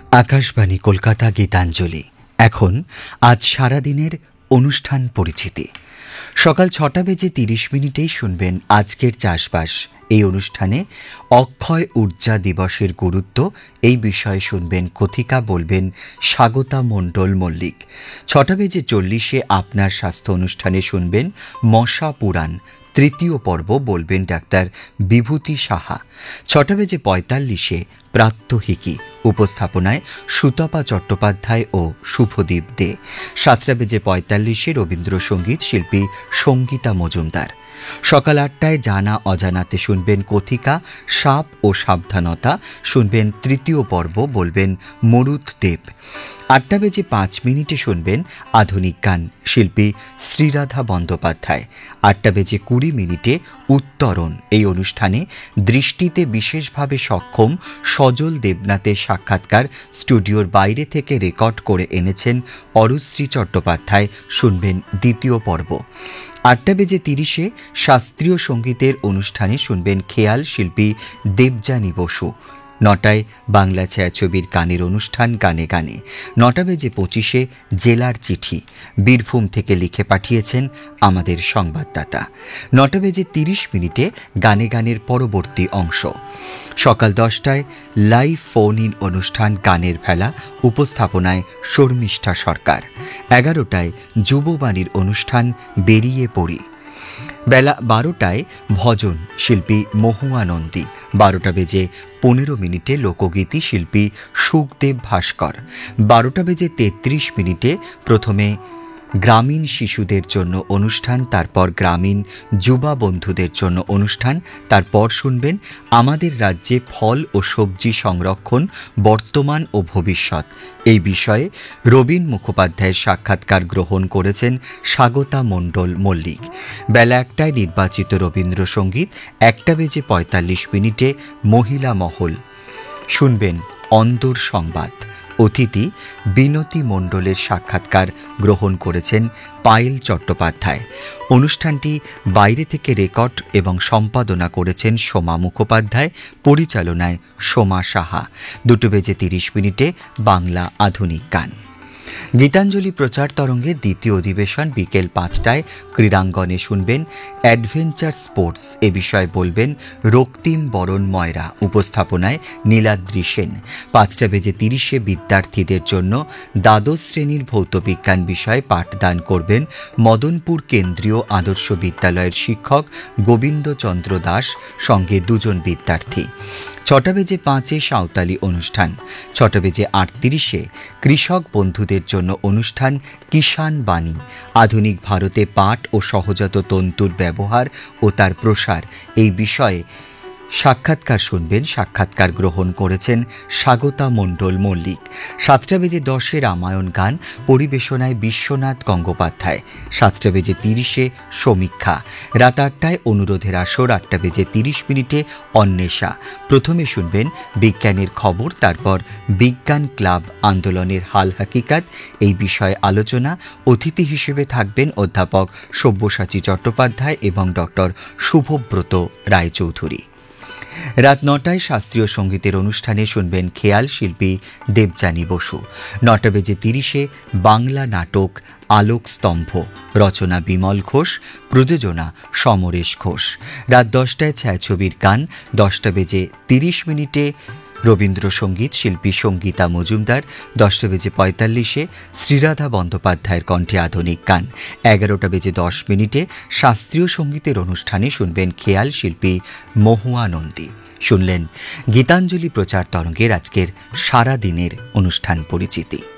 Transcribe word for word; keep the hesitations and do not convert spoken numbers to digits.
আকাশবাণী কলকাতা গীতাঞ্জলি। এখন আজ সারাদিনের অনুষ্ঠান পরিচিতি। সকাল ছটা বেজে তিরিশ মিনিটেই শুনবেন আজকের চাষবাস। এই অনুষ্ঠানে অক্ষয় ঊর্জা দিবসের গুরুত্ব এই বিষয়ে শুনবেন কথিকা, বলবেন স্বাগতা মণ্ডল মল্লিক। ছটা বেজে চল্লিশে আপনার স্বাস্থ্য অনুষ্ঠানে শুনবেন মশা পুরাণ তৃতীয় পর্ব, বলবেন ডাক্তার বিভূতি সাহা। ছটা বেজে পঁয়তাল্লিশে প্রাত্যহিকী, উপস্থাপনায় সুতপা চট্টোপাধ্যায় ও শুভদীপ দে। সাতটা বেজে পঁয়তাল্লিশে রবীন্দ্রসঙ্গীত, শিল্পী সঙ্গীতা মজুমদার। সকাল আটটায় জানা অজানাতে শুনবেন কথিকা সাপ ও সাবধানতা, শুনবেন তৃতীয় পর্ব, বলবেন মরুত দেব। আটটা বেজে পাঁচ মিনিটে শুনবেন আধুনিক গান, শিল্পী শ্রীরাধা বন্দ্যোপাধ্যায়। আটটা বেজে কুড়ি মিনিটে উত্তরণ। এই অনুষ্ঠানে দৃষ্টিতে বিশেষভাবে সক্ষম সজল দেবনাথের সাক্ষাৎকার স্টুডিওর বাইরে থেকে রেকর্ড করে এনেছেন অরুশ্রী চট্টোপাধ্যায়, শুনবেন দ্বিতীয় পর্ব। আটটা বেজে তিরিশে শাস্ত্রীয় সঙ্গীতের অনুষ্ঠানে শুনবেন খেয়াল, শিল্পী দেবযানী বসু। নটায় বাংলা ছায়াছবির গানের অনুষ্ঠান গানে গানে। নটা বেজে পঁচিশে জেলার চিঠি, বীরভূম থেকে লিখে পাঠিয়েছেন আমাদের সংবাদদাতা। নটা বেজে তিরিশ মিনিটে গানে গানের পরবর্তী অংশ। সকাল দশটায় লাইভ ফোন ইন অনুষ্ঠান গানের ভেলা, উপস্থাপনায় শর্মিষ্ঠা সরকার। এগারোটায় যুববাণীর অনুষ্ঠান বেরিয়ে পড়ি। বেলা বারোটায় ভজন, শিল্পী মহুয়া নন্দী। বারোটা বেজে পনেরো মিনিটে লোকগীতি, শিল্পী সুখদেব ভাস্কর। বারোটা বেজে তেত্রিশ মিনিটে প্রথমে গ্রামীণ শিশুদের জন্য অনুষ্ঠান, তারপর গ্রামীণ যুবা বন্ধুদের জন্য অনুষ্ঠান, তারপর শুনবেন আমাদের রাজ্যে ফল ও সবজি সংরক্ষণ বর্তমান ও ভবিষ্যৎ। এই বিষয়ে রবীন মুখোপাধ্যায়ের সাক্ষাৎকার গ্রহণ করেছেন স্বাগতা মণ্ডল মল্লিক। বেলা একটায় নির্বাচিত রবীন্দ্রসঙ্গীত। একটা বেজে পঁয়তাল্লিশ মিনিটে মহিলা মহল, শুনবেন অন্দর সংবাদ। অতিথি বিনতি মণ্ডলের সাক্ষাৎকার গ্রহণ করেছেন পায়েল চট্টোপাধ্যায়। অনুষ্ঠানটি বাইরে থেকে রেকর্ড এবং সম্পাদনা করেছেন সোমা মুখোপাধ্যায়, পরিচালনায় সোমা সাহা। দুটো বেজে তিরিশ মিনিটে বাংলা আধুনিক গান। গীতাঞ্জলি প্রচার তরঙ্গের দ্বিতীয় অধিবেশন বিকেল পাঁচটায় ক্রীড়াঙ্গনে শুনবেন অ্যাডভেঞ্চার স্পোর্টস। এ বিষয়ে বলবেন রক্তিম বরণ ময়রা, উপস্থাপনায় নীলাদ্রি সেন। পাঁচটা বেজে তিরিশে বিদ্যার্থীদের জন্য দ্বাদশ শ্রেণীর ভৌতবিজ্ঞান বিষয়ে পাঠদান করবেন মদনপুর কেন্দ্রীয় আদর্শ বিদ্যালয়ের শিক্ষক গোবিন্দচন্দ্র দাস, সঙ্গে দুজন বিদ্যার্থী। ছটা বেজে পাঁচে সাঁওতালি অনুষ্ঠান। ছটা বেজে আটত্রিশে কৃষক বন্ধুদের জন্য অনুষ্ঠান কিষাণ বাণী, আধুনিক ভারতে পাট ও সহজাত তন্তুর ব্যবহার ও তার প্রসার, এই বিষয়ে সাক্ষাৎকার শুনবেন। সাক্ষাৎকার গ্রহণ করেছেন স্বাগতা মণ্ডল মল্লিক। সাতটা বেজে দশে রামায়ণ গান, পরিবেশনায় বিশ্বনাথ গঙ্গোপাধ্যায়। সাতটা বেজে তিরিশে সমীক্ষা। রাত আটটায় অনুরোধের আসর। আটটা বেজে তিরিশ মিনিটে অন্বেষা। প্রথমে শুনবেন বিজ্ঞানের খবর, তারপর বিজ্ঞান ক্লাব আন্দোলনের হাল হাকিকাত, এই বিষয়ে আলোচনা। অতিথি হিসেবে থাকবেন অধ্যাপক সব্যসাচী চট্টোপাধ্যায় এবং ডক্টর শুভব্রত রায়চৌধুরী। রাত নটায় শাস্ত্রীয় সঙ্গীতের অনুষ্ঠানে শুনবেন খেয়াল, শিল্পী দেবযানী বসু। নটা বেজে তিরিশে বাংলা নাটক আলোক স্তম্ভ, রচনা বিমল ঘোষ, প্রযোজনা সমরেশ ঘোষ। রাত দশটায় ছায়াছবির গান। দশটা বেজে তিরিশ মিনিটে রবীন্দ্রসঙ্গীত, শিল্পী সঙ্গীতা মজুমদার। দশটা বেজে পঁয়তাল্লিশে শ্রীরাধা বন্দ্যোপাধ্যায়ের কণ্ঠে আধুনিক গান। এগারোটা বেজে দশ মিনিটে শাস্ত্রীয় সঙ্গীতের অনুষ্ঠানে শুনবেন খেয়াল, শিল্পী মহুয়া নন্দী। শুনলেন গীতাঞ্জলি প্রচার তরঙ্গের আজকের সারা দিনের অনুষ্ঠান পরিচিতি।